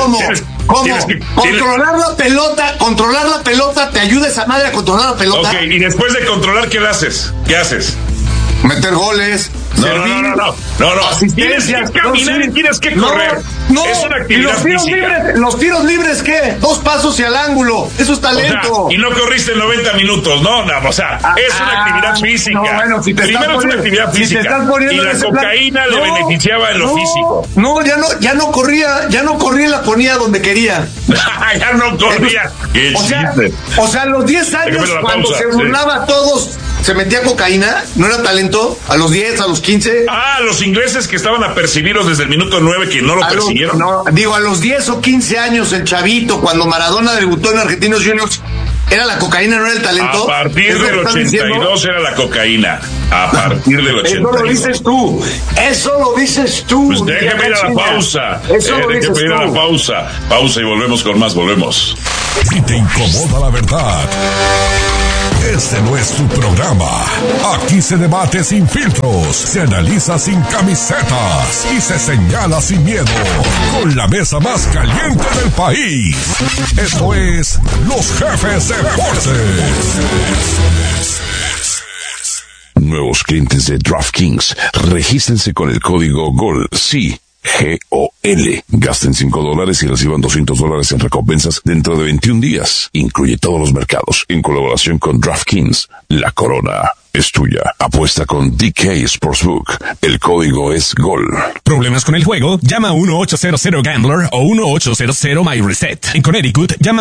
Controlar la pelota, ¿te ayuda esa madre a controlar la pelota? Ok, y después de controlar, ¿qué haces? Meter goles. No. Tienes que caminar y tienes que correr. No. Es una actividad física. ¿Los tiros libres qué? 2 pasos y al ángulo. Eso es talento. Y no corriste 90 minutos, no, es una actividad física. No, bueno, primero es una actividad física. Y la cocaína le beneficiaba en lo físico. No, ya no corría y la ponía donde quería. Ya no corría. O sea, a los 10 años, cuando se burlaba a todos, ¿se metía cocaína? ¿No era talento? ¿A los 10, a los 15? Los ingleses que estaban apercibidos desde el minuto 9 que no lo persiguieron. A los 10 o 15 años, el chavito, cuando Maradona debutó en Argentinos Juniors, ¿era la cocaína, no era el talento? A partir del 82 era la cocaína. A partir del 82. Eso lo dices tú. Pues déjame ir a la pausa. Pausa y volvemos con más. Volvemos. Si te incomoda la verdad, este no es tu programa. Aquí se debate sin filtros, se analiza sin camisetas y se señala sin miedo. Con la mesa más caliente del país. Esto es Los Jefes Deportes. Nuevos clientes de DraftKings, regístrense con el código GOL. Sí. GOL. Gasten $5 y reciban $200 en recompensas dentro de 21 días. Incluye todos los mercados en colaboración con DraftKings. La corona es tuya. Apuesta con DK Sportsbook. El código es GOL. ¿Problemas con el juego? Llama a 1-800-GAMBLER o 1-800-MyReset. En Connecticut, llama a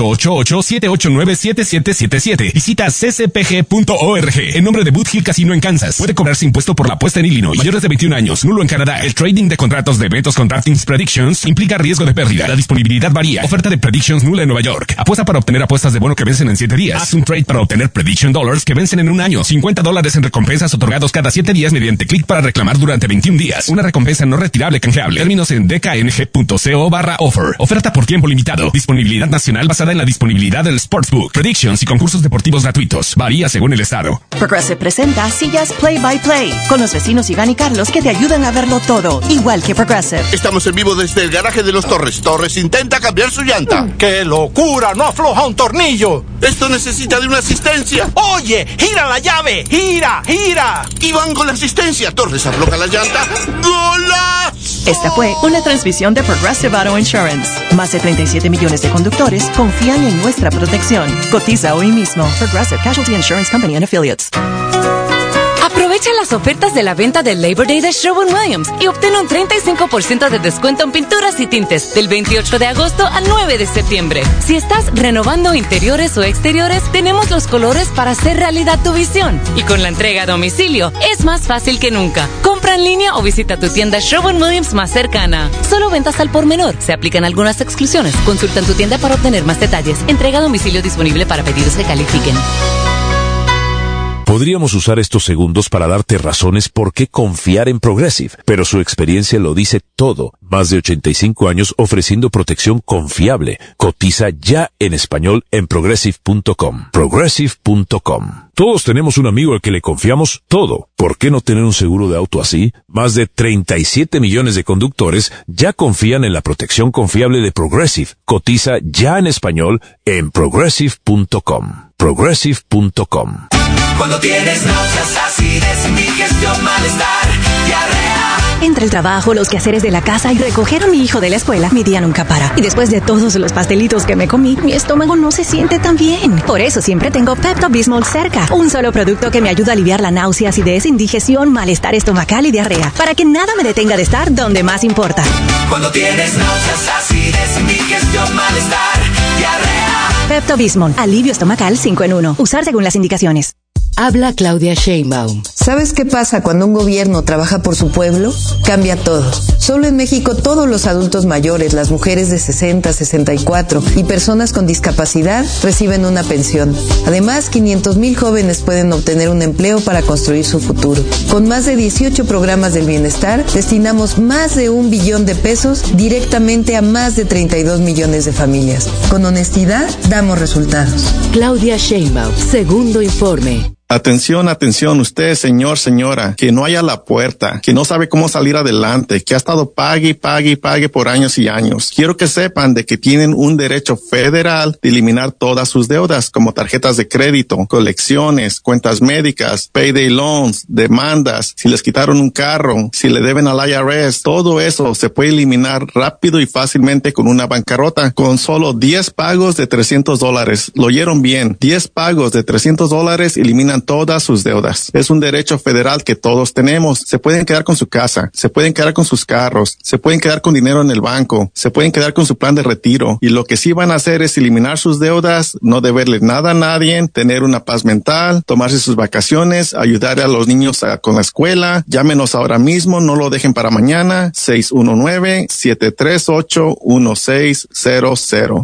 1-888-789-7777. Visita ccpg.org. En nombre de Boot Hill Casino en Kansas. Puede cobrarse impuesto por la apuesta en Illinois. Mayores de 21 años. Nulo en Canadá. El trading de contratos de eventos con DraftKings Predictions implica riesgo de pérdida. La disponibilidad varía. Oferta de Predictions nula en Nueva York. Apuesta para obtener apuestas de bono que vencen en 7 días. Haz un trade para obtener Prediction Dollars que vencen en un año. Sin $50 en recompensas otorgados cada 7 días mediante clic para reclamar durante 21 días. Una recompensa no retirable canjeable. Términos en dkng.co/offer. Oferta por tiempo limitado. Disponibilidad nacional basada en la disponibilidad del Sportsbook. Predictions y concursos deportivos gratuitos. Varía según el estado. Progressive presenta sillas Play by Play con los vecinos Iván y Carlos que te ayudan a verlo todo, igual que Progressive. Estamos en vivo desde el garaje de los Torres. Torres intenta cambiar su llanta. ¡Qué locura! ¡No afloja un tornillo! Esto necesita de una asistencia. ¡Oye! ¡Gira la llave! ¡Gira! ¡Gira! Iván con la asistencia. Torres afloja la llanta. ¡Golazo! Esta fue una transmisión de Progressive Auto Insurance. Más de 37 millones de conductores confían en nuestra protección. Cotiza hoy mismo. Progressive Casualty Insurance Company and Affiliates. Aprovecha las ofertas de la venta del Labor Day de Sherwin-Williams y obtén un 35% de descuento en pinturas y tintes del 28 de agosto al 9 de septiembre. Si estás renovando interiores o exteriores, tenemos los colores para hacer realidad tu visión. Y con la entrega a domicilio, es más fácil que nunca. Compra en línea o visita tu tienda Sherwin-Williams más cercana. Solo ventas al por menor. Se aplican algunas exclusiones. Consulta en tu tienda para obtener más detalles. Entrega a domicilio disponible para pedidos que califiquen. Podríamos usar estos segundos para darte razones por qué confiar en Progressive, pero su experiencia lo dice todo. Más de 85 años ofreciendo protección confiable. Cotiza ya en español en Progressive.com. Progressive.com. Todos tenemos un amigo al que le confiamos todo. ¿Por qué no tener un seguro de auto así? Más de 37 millones de conductores ya confían en la protección confiable de Progressive. Cotiza ya en español en Progressive.com. Progressive.com. Cuando tienes náuseas, acidez, indigestión, malestar, diarrea. Entre el trabajo, los quehaceres de la casa y recoger a mi hijo de la escuela, mi día nunca para. Y después de todos los pastelitos que me comí, mi estómago no se siente tan bien. Por eso siempre tengo Pepto-Bismol cerca. Un solo producto que me ayuda a aliviar la náusea, acidez, indigestión, malestar estomacal y diarrea. Para que nada me detenga de estar donde más importa. Cuando tienes náuseas, acidez, indigestión, malestar, diarrea. Pepto-Bismol. Alivio estomacal 5 en 1. Usar según las indicaciones. Habla Claudia Sheinbaum. ¿Sabes qué pasa cuando un gobierno trabaja por su pueblo? Cambia todo. Solo en México todos los adultos mayores, las mujeres de 60, 64 y personas con discapacidad reciben una pensión. Además, 500,000 jóvenes pueden obtener un empleo para construir su futuro. Con más de 18 programas del bienestar, destinamos más de 1 billón de pesos directamente a más de 32 millones de familias. Con honestidad, damos resultados. Claudia Sheinbaum, segundo informe. Atención, atención, usted, señor, señora, que no haya la puerta, que no sabe cómo salir adelante, que ha estado pague por años y años. Quiero que sepan de que tienen un derecho federal de eliminar todas sus deudas, como tarjetas de crédito, colecciones, cuentas médicas, payday loans, demandas, si les quitaron un carro, si le deben al IRS, todo eso se puede eliminar rápido y fácilmente con una bancarrota, con solo 10 pagos de $300. Lo oyeron bien, 10 pagos de $300 eliminan todas sus deudas. Es un derecho federal que todos tenemos. Se pueden quedar con su casa, se pueden quedar con sus carros, se pueden quedar con dinero en el banco, se pueden quedar con su plan de retiro. Y lo que sí van a hacer es eliminar sus deudas, no deberle nada a nadie, tener una paz mental, tomarse sus vacaciones, ayudar a los niños con la escuela. Llámenos ahora mismo, no lo dejen para mañana. 619-738-1600.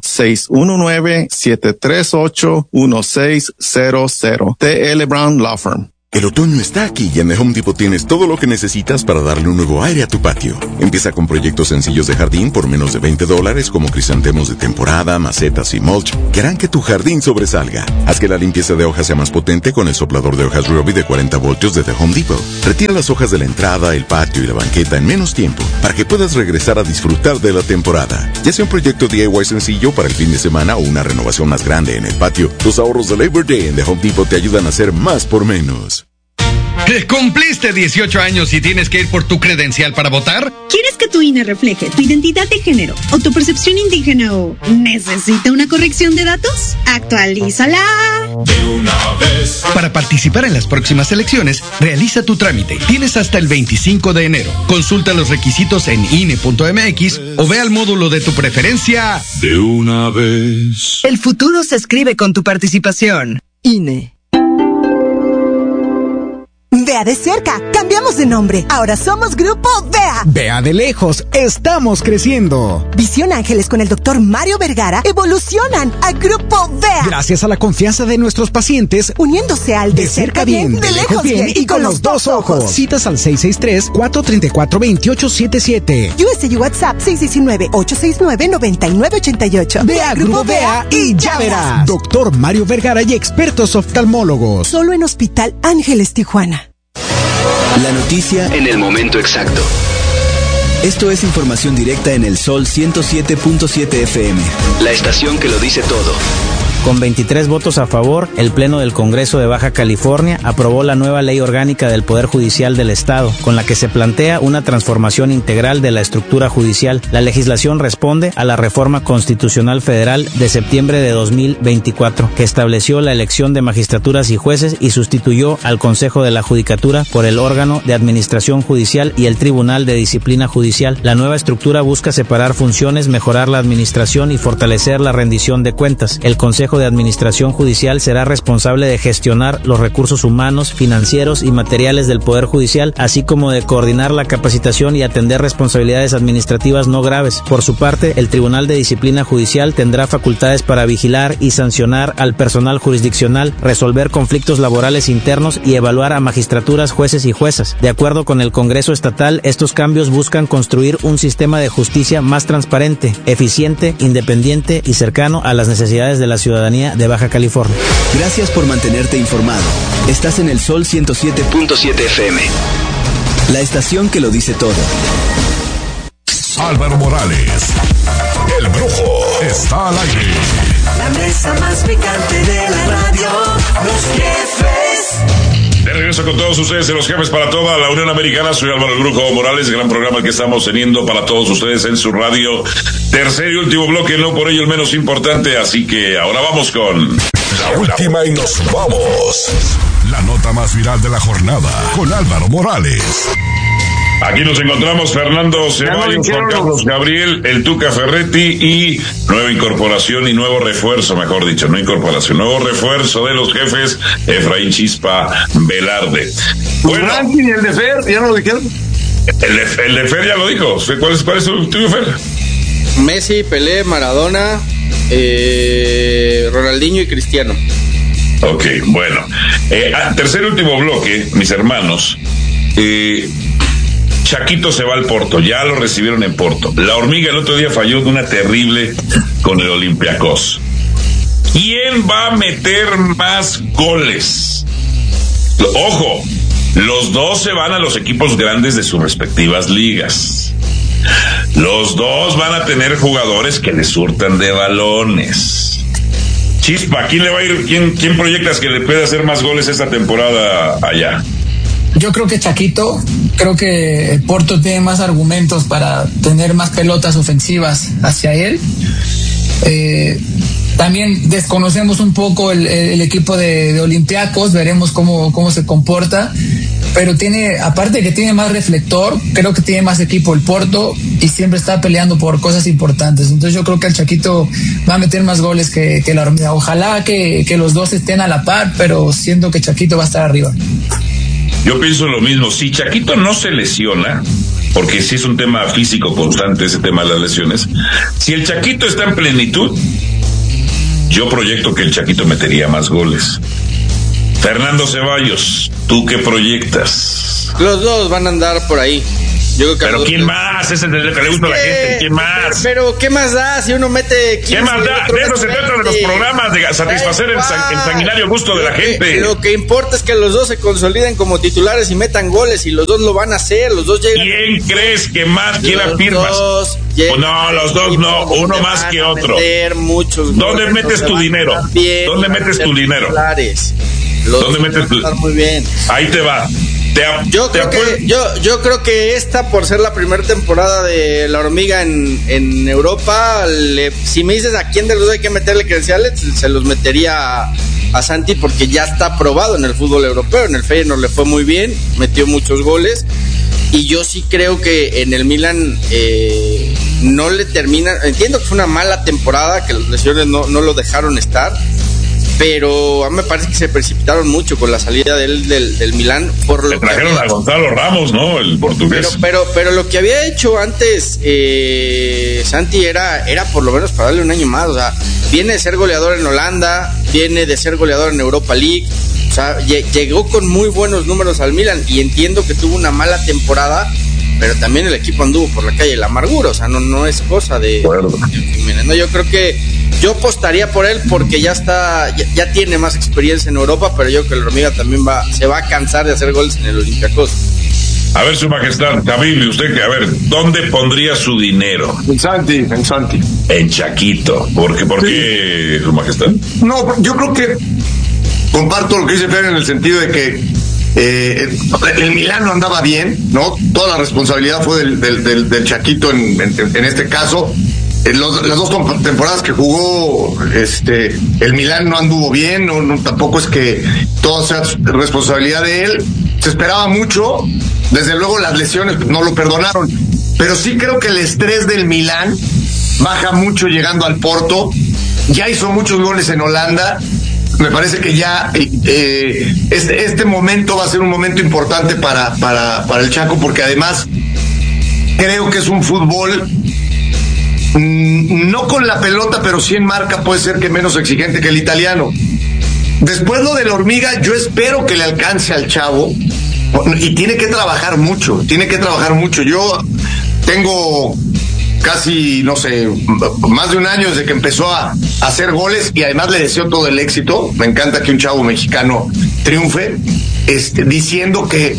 619-738-1600. TL Brown Law Firm. El otoño está aquí y en The Home Depot tienes todo lo que necesitas para darle un nuevo aire a tu patio. Empieza con proyectos sencillos de jardín por menos de $20, como crisantemos de temporada, macetas y mulch, que harán que tu jardín sobresalga. Haz que la limpieza de hojas sea más potente con el soplador de hojas Ryobi de 40 voltios de The Home Depot. Retira las hojas de la entrada, el patio y la banqueta en menos tiempo, para que puedas regresar a disfrutar de la temporada. Ya sea un proyecto DIY sencillo para el fin de semana o una renovación más grande en el patio, tus ahorros de Labor Day en The Home Depot te ayudan a hacer más por menos. ¿Cumpliste 18 años y tienes que ir por tu credencial para votar? ¿Quieres que tu INE refleje tu identidad de género o tu percepción indígena o necesita una corrección de datos? ¡Actualízala! De una vez. Para participar en las próximas elecciones, realiza tu trámite. Tienes hasta el 25 de enero. Consulta los requisitos en INE.mx o ve al módulo de tu preferencia. De una vez. El futuro se escribe con tu participación. INE. Vea de cerca, cambiamos de nombre. Ahora somos Grupo Vea. Vea de lejos, estamos creciendo. Visión Ángeles con el Dr. Mario Vergara evolucionan a Grupo Vea. Gracias a la confianza de nuestros pacientes, uniéndose al de cerca bien, de lejos bien y con los dos ojos. Citas al 663-434-2877. USA y WhatsApp 619-869-9988. Vea Grupo Vea y ya verás. Doctor Mario Vergara y expertos oftalmólogos. Solo en Hospital Ángeles, Tijuana. La noticia en el momento exacto. Esto es información directa en el Sol 107.7 FM, la estación que lo dice todo. Con 23 votos a favor, el Pleno del Congreso de Baja California aprobó la nueva Ley Orgánica del Poder Judicial del Estado, con la que se plantea una transformación integral de la estructura judicial. La legislación responde a la Reforma Constitucional Federal de septiembre de 2024, que estableció la elección de magistraturas y jueces y sustituyó al Consejo de la Judicatura por el órgano de administración judicial y el Tribunal de Disciplina Judicial. La nueva estructura busca separar funciones, mejorar la administración y fortalecer la rendición de cuentas. El Consejo de Administración Judicial será responsable de gestionar los recursos humanos, financieros y materiales del Poder Judicial, así como de coordinar la capacitación y atender responsabilidades administrativas no graves. Por su parte, el Tribunal de Disciplina Judicial tendrá facultades para vigilar y sancionar al personal jurisdiccional, resolver conflictos laborales internos y evaluar a magistraturas, jueces y juezas. De acuerdo con el Congreso Estatal, estos cambios buscan construir un sistema de justicia más transparente, eficiente, independiente y cercano a las necesidades de la ciudadanía de Baja California. Gracias por mantenerte informado. Estás en el Sol 107.7 FM, la estación que lo dice todo. Álvaro Morales, el Brujo, está al aire. La mesa más picante de la radio, los jefes. De regreso con todos ustedes en Los Jefes para toda la Unión Americana. Soy Álvaro el Brujo Morales, gran programa que estamos teniendo para todos ustedes en su radio. Tercer y último bloque, no por ello el menos importante, así que ahora vamos con la última y nos vamos. La nota más viral de la jornada con Álvaro Morales. Aquí nos encontramos Fernando Ceballos, Juan Carlos Gabriel, el Tuca Ferretti y nueva incorporación y nuevo refuerzo, mejor dicho, no incorporación, nuevo refuerzo de Los Jefes, Efraín Chispa Velarde. Bueno, ¿y el de Fer? ¿Ya no lo dijeron? El de Fer ya lo dijo. ¿Cuál es tu tuyo, Fer? Messi, Pelé, Maradona, Ronaldinho y Cristiano. Ok, bueno. Tercer y último bloque, mis hermanos. Chaquito se va al Porto, ya lo recibieron en Porto. La Hormiga el otro día falló de una terrible con el Olympiacos. ¿Quién va a meter más goles? Ojo, los dos se van a los equipos grandes de sus respectivas ligas. Los dos van a tener jugadores que les surtan de balones. Chispa, ¿quién le va a ir? ¿Quién proyectas que le puede hacer más goles esta temporada allá? Yo creo que Chaquito, creo que Porto tiene más argumentos para tener más pelotas ofensivas hacia él. También desconocemos un poco el equipo de Olympiacos, veremos cómo se comporta, pero tiene, aparte de que tiene más reflector, creo que tiene más equipo el Porto y siempre está peleando por cosas importantes. Entonces yo creo que el Chaquito va a meter más goles que la Hormiga. Ojalá que los dos estén a la par, pero siento que Chaquito va a estar arriba. Yo pienso lo mismo. Si Chaquito no se lesiona, porque sí es un tema físico constante ese tema de las lesiones, si el Chaquito está en plenitud, yo proyecto que el Chaquito metería más goles. Fernando Ceballos, ¿tú qué proyectas? Los dos van a andar por ahí. Yo creo que pero ¿quién más? Ese es el que le gusta a la gente. ¿Quién más? Pero ¿qué más da si uno mete 15? ¿Qué más da? De eso se trata de los programas, de satisfacer el sanguinario gusto de la gente. Lo que importa es que los dos se consoliden como titulares y metan goles, y los dos lo van a hacer, los dos llegan. ¿Quién crees que más quiera firmas? No, los dos no, uno más que otro. ¿Dónde metes tu dinero? ¿Dónde metes tu dinero? ¿Dónde metes tu dinero? Muy bien. Ahí te va. Yo creo que esta, por ser la primera temporada de La Hormiga en Europa, si me dices a quién de los dos hay que meterle credenciales, se los metería a Santi, porque ya está probado en el fútbol europeo. En el Feyenoord le fue muy bien, metió muchos goles, y yo sí creo que en el Milan no le termina. Entiendo que fue una mala temporada, que las lesiones no lo dejaron estar, pero a mí me parece que se precipitaron mucho con la salida del Milán. Por lo Le trajeron a Gonzalo Ramos, ¿no? El portugués. Pero lo que había hecho antes Santi era por lo menos para darle un año más. O sea, viene de ser goleador en Holanda, viene de ser goleador en Europa League. O sea, llegó con muy buenos números al Milan, y entiendo que tuvo una mala temporada, pero también el equipo anduvo por la calle la amargura. O sea, no es cosa de no, yo creo que yo apostaría por él porque ya tiene más experiencia en Europa, pero yo creo que el Hormiga también se va a cansar de hacer goles en el Olympiacos. A ver, Su Majestad, Javi, usted, a ver, ¿dónde pondría su dinero? En Santi. En Chaquito. ¿Por qué, Su Majestad? No, yo creo que comparto lo que dice Fer en el sentido de que el Milán no andaba bien, ¿no? Toda la responsabilidad fue del Chaquito en este caso. Las dos temporadas que jugó el Milán no anduvo bien, no tampoco es que todo sea responsabilidad de él. Se esperaba mucho, desde luego las lesiones no lo perdonaron, pero sí creo que el estrés del Milán baja mucho llegando al Porto. Ya hizo muchos goles en Holanda. Me parece que ya este momento va a ser un momento importante para el Chaco, porque además creo que es un fútbol no con la pelota, pero sí en marca, puede ser que menos exigente que el italiano. Después lo de la Hormiga, yo espero que le alcance al chavo, y tiene que trabajar mucho. Yo tengo casi, no sé, más de un año desde que empezó a hacer goles, y además le deseo todo el éxito. Me encanta que un chavo mexicano triunfe, diciendo que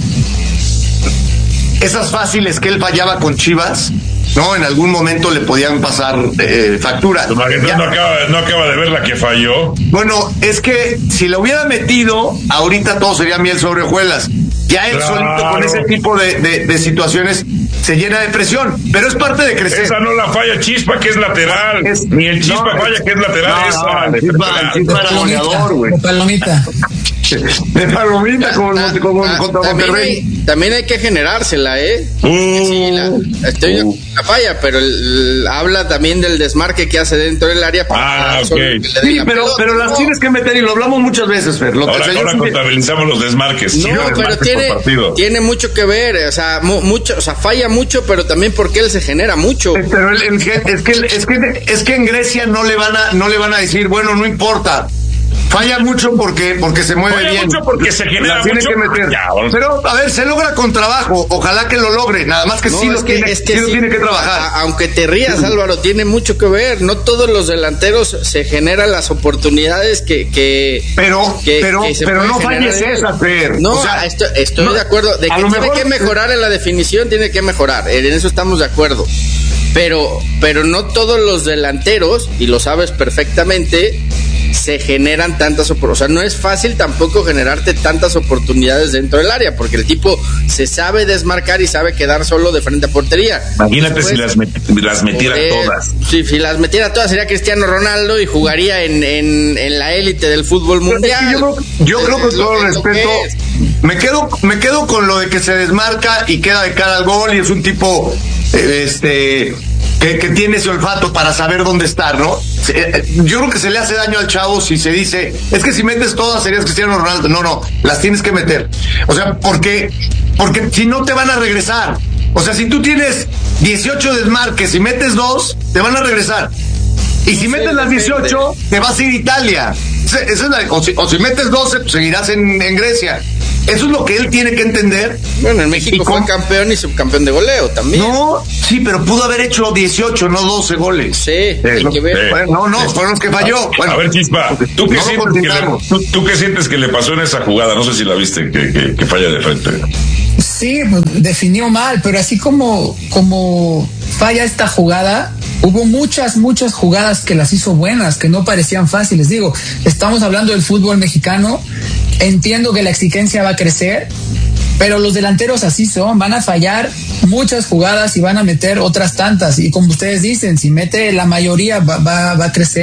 esas fáciles que él fallaba con Chivas, no, en algún momento le podían pasar factura. No acaba de ver la que falló. Bueno, es que si la hubiera metido, ahorita todo sería miel sobre hojuelas. Ya él solito con ese tipo de situaciones se llena de presión, pero es parte de crecer. Esa no la falla Chispa, que es lateral. Ni el Chispa falla, que es lateral. Chispa era goleador, güey. De palomita, como contra Monterrey. También hay que generársela, Sí, la falla, pero habla también del desmarque que hace dentro del área. Okay. Sí, pero las tienes que meter, y lo hablamos muchas veces, Fer. Ahora contabilizamos los desmarques. No, pero tiene mucho que ver, o sea, falla mucho, pero también porque él se genera mucho. Pero es que en Grecia no le van a decir, bueno, no importa. Falla mucho porque se mueve falla bien. Mucho porque se genera tiene mucho. Que meter. Pero, a ver, se logra con trabajo. Ojalá que lo logre. Nada más que sí lo tiene que trabajar. Aunque te rías, Álvaro, tiene mucho que ver. No todos los delanteros se generan las oportunidades pero no falles esa, Fer. No, o sea, estoy de acuerdo. De que tiene que mejorar en la definición, tiene que mejorar. En eso estamos de acuerdo. Pero no todos los delanteros, y lo sabes perfectamente, se generan tantas oportunidades. O sea, no es fácil tampoco generarte tantas oportunidades dentro del área, porque el tipo se sabe desmarcar y sabe quedar solo de frente a portería. Imagínate si las metiera todas. Sí, si las metiera todas sería Cristiano Ronaldo y jugaría en la élite del fútbol mundial. Yo creo que con todo respeto me quedo con lo de que se desmarca y queda de cara al gol, y es un tipo que tiene ese olfato para saber dónde estar, ¿no? Yo creo que se le hace daño al chavo si se dice, es que si metes todas serías Cristiano Ronaldo. No, las tienes que meter. O sea, porque si no te van a regresar. O sea, si tú tienes 18 desmarques y metes 2, te van a regresar. Y si metes las 18, te vas a ir a Italia. O si metes 12, seguirás en Grecia. Eso es lo que él tiene que entender. Bueno, en México fue campeón y subcampeón de goleo también. No, sí, pero pudo haber hecho 18, no 12 goles. Sí, hay que ver. Fueron los que falló. Bueno, a ver, Chispa, ¿tú qué sientes que le pasó en esa jugada? No sé si la viste, que falla de frente. Sí, pues, definió mal, pero así como falla esta jugada, hubo muchas jugadas que las hizo buenas, que no parecían fáciles. Digo, estamos hablando del fútbol mexicano, entiendo que la exigencia va a crecer, pero los delanteros así son, van a fallar muchas jugadas y van a meter otras tantas, y como ustedes dicen, si mete la mayoría va a crecer.